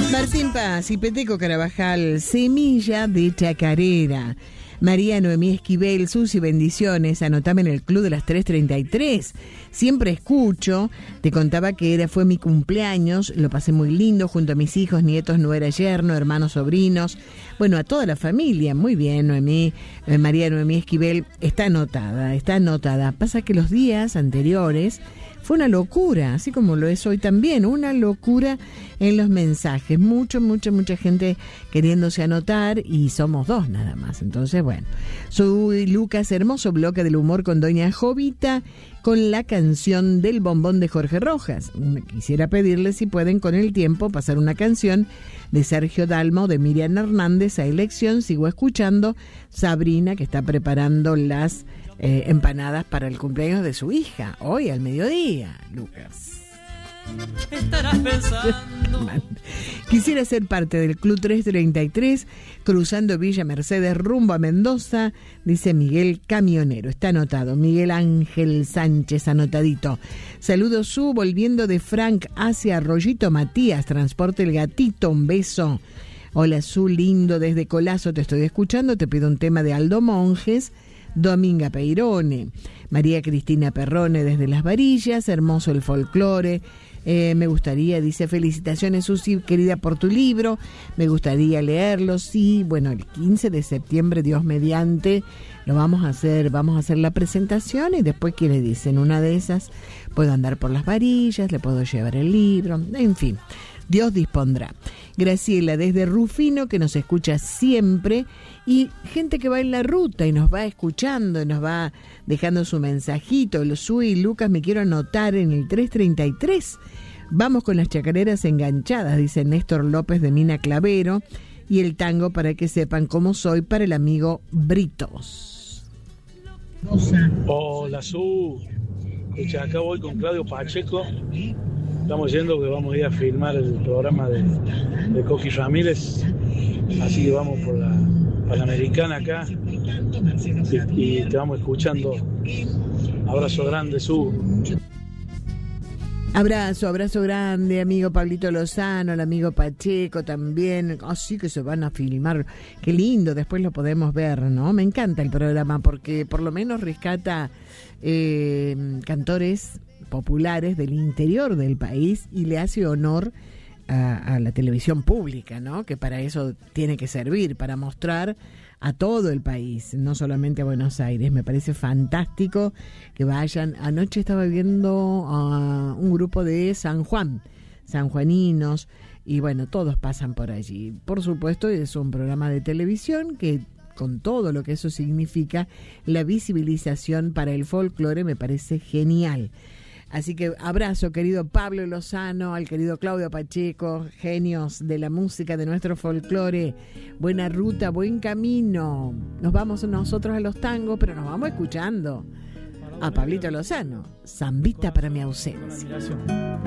Martín Paz y Peteco Carabajal, Semilla de Chacarera. María Noemí Esquivel, Susi, bendiciones. Anotame en el club de las 3:33. Siempre escucho. Te contaba que fue mi cumpleaños. Lo pasé muy lindo junto a mis hijos, nietos, nuera, yerno, hermanos, sobrinos. Bueno, a toda la familia. Muy bien, Noemí. María Noemí Esquivel está anotada. Pasa que los días anteriores fue una locura, así como lo es hoy también, una locura en los mensajes. Mucha gente queriéndose anotar y somos dos nada más. Entonces, bueno, soy Lucas, hermoso bloque del humor con Doña Jovita, con la canción del bombón de Jorge Rojas. Quisiera pedirles si pueden con el tiempo pasar una canción de Sergio Dalma o de Miriam Hernández a elección. Sigo escuchando Sabrina, que está preparando las empanadas para el cumpleaños de su hija, hoy al mediodía, Lucas. Estarás pensando. Quisiera ser parte del Club 333, cruzando Villa Mercedes rumbo a Mendoza, dice Miguel Camionero. Está anotado. Miguel Ángel Sánchez, anotadito. Saludos, volviendo de Frank hacia Arroyito Matías, transporte El Gatito, un beso. Hola, lindo, desde Colazo te estoy escuchando, te pido un tema de Aldo Monjes. Dominga Peirone, María Cristina Perrone desde Las Varillas, hermoso el folclore. Me gustaría, dice, felicitaciones Susi, querida, por tu libro, me gustaría leerlo. Sí, bueno, el 15 de septiembre, Dios mediante, lo vamos a hacer la presentación y después, ¿qué le dicen? Una de esas, puedo andar por Las Varillas, le puedo llevar el libro, en fin, Dios dispondrá. Graciela desde Rufino, que nos escucha siempre, y gente que va en la ruta y nos va escuchando y nos va dejando su mensajito. Sui, Lucas, me quiero anotar en el 333. Vamos con las chacareras enganchadas, dice Néstor López de Mina Clavero, y el tango para que sepan cómo soy para el amigo Britos. Hola, Su. Escucha, acá voy con Claudio Pacheco. Estamos yendo que vamos a ir a filmar el programa de Coqui Ramírez. Así que vamos por la Panamericana acá y te vamos escuchando. Abrazo grande, Su. Abrazo grande, amigo Pablito Lozano, el amigo Pacheco también. Así que se van a filmar. Qué lindo, después lo podemos ver, ¿no? Me encanta el programa porque por lo menos rescata cantores populares del interior del país y le hace honor a la televisión pública, ¿no? Que para eso tiene que servir, para mostrar a todo el país, no solamente a Buenos Aires. Me parece fantástico que vayan. Anoche estaba viendo a un grupo de San Juan, sanjuaninos, y bueno, todos pasan por allí. Por supuesto, es un programa de televisión que, con todo lo que eso significa, la visibilización para el folclore me parece genial. Así que abrazo, querido Pablo Lozano, al querido Claudio Pacheco, genios de la música, de nuestro folclore. Buena ruta, buen camino. Nos vamos nosotros a los tangos, pero nos vamos escuchando a Pablito Lozano. Zambita para mi ausencia.